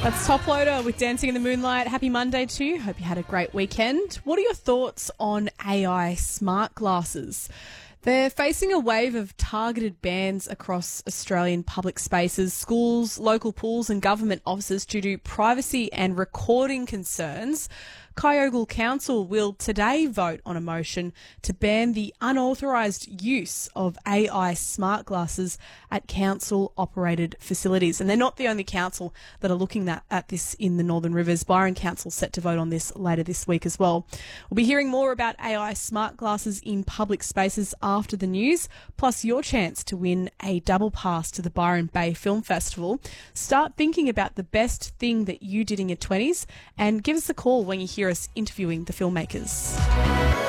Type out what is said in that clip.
That's Top Loader with Dancing in the Moonlight. Happy Monday to you. Hope you had a great weekend. What are your thoughts on AI smart glasses? They're facing a wave of targeted bans across Australian public spaces, schools, local pools and government offices due to privacy and recording concerns. Kyogle Council will today vote on a motion to ban the unauthorised use of AI smart glasses at council-operated facilities. And they're not the only council that are looking at this in the Northern Rivers. Byron Council set to vote on this later this week as well. We'll be hearing more about AI smart glasses in public spaces after the news, plus your chance to win a double pass to the Byron Bay Film Festival. Start thinking about the best thing that you did in your 20s and give us a call when you hear us interviewing the filmmakers.